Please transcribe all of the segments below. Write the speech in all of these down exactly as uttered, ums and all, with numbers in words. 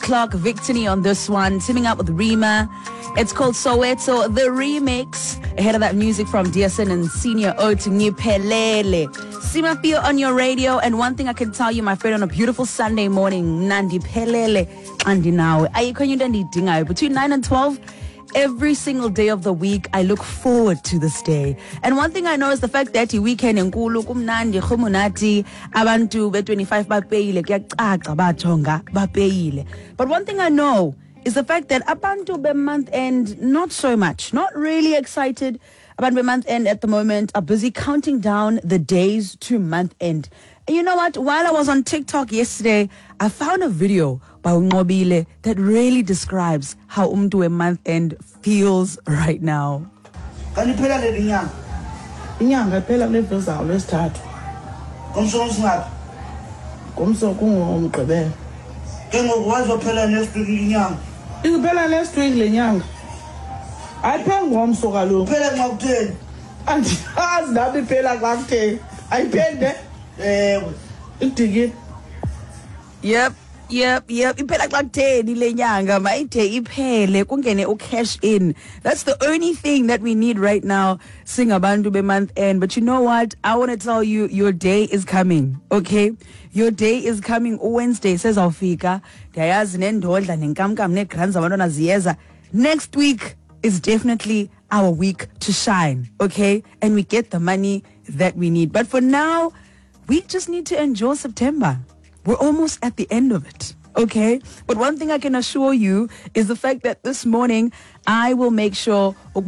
Clark Victony on this one, teaming up with Rima. It's called Soweto, the remix. Ahead of that, music from D S N and Senior O to Ngiphelele. Simapio on your radio, and one thing I can tell you, my friend, on a beautiful Sunday morning, Nandi Pelele, Andi Nawe. Ayikho between nine and twelve. Every single day of the week, I look forward to this day. And one thing I know is the fact that weekend enkulu kumnandi khumunati abantu be twenty-five bapeyile kuyacaca bathonga bapeyile. But one thing I know is the fact that abantu be month end, not so much, not really excited. Abantu be month end at the moment are busy counting down the days to month end. And you know what? While I was on TikTok yesterday, I found a video by Ngobile that really describes how umntu a month end feels right now. Can phela le inyanga? Inyanga phela kuleveza lwesithathu. Ngomso singathi? Ngomso kungomgqibelo. Ke ngoku wazophela next week inyanga. Izophela next week le nyanga. Ayiphe ngomso kaloku. Phela nxa kutheni? Andiyazi nabi phela xa kutheni. Ayiphende eh idikini. Yep. Yep, yep. Iphela xa kutheni le nyanga mayide iphele kungene ucash in. That's the only thing that we need right now, singabantu be month end. But you know what? I want to tell you, your day is coming, okay? Your day is coming. Wednesday says awufika. Ndiyayazi nendodla nenkamnkam negrants abantwana ziyeza. Next week is definitely our week to shine, okay? And we get the money that we need. But for now, we just need to enjoy September. We're almost at the end of it, okay? But one thing I can assure you is the fact that this morning, I will make sure with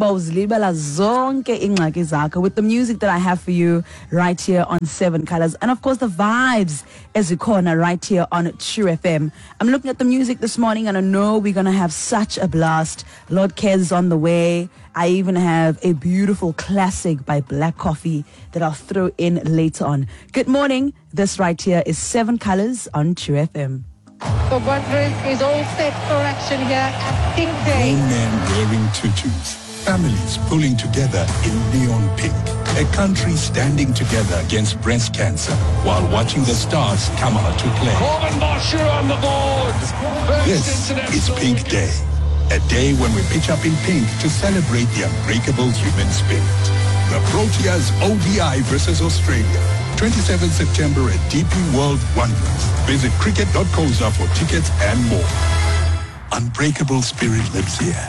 the music that I have for you right here on Seven Colors. And of course, the vibes as a corner right here on True F M. I'm looking at the music this morning and I know we're going to have such a blast. Lord Cares on the way. I even have a beautiful classic by Black Coffee that I'll throw in later on. Good morning. This right here is Seven Colors on True F M. The Wanderers is all set for action here at Pink Day. Grown men wearing tutus, families pulling together in neon pink, a country standing together against breast cancer while watching the stars come out to play. Corbin Bosher on the board. This is Pink Day, a day when we pitch up in pink to celebrate the unbreakable human spirit. The Proteas O D I versus Australia. twenty-seventh September at D P World Wanderers. Visit cricket dot coza for tickets and more. Unbreakable spirit lives here.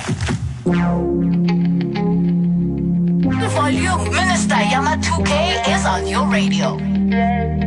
The volume Minister Yama two K is on your radio.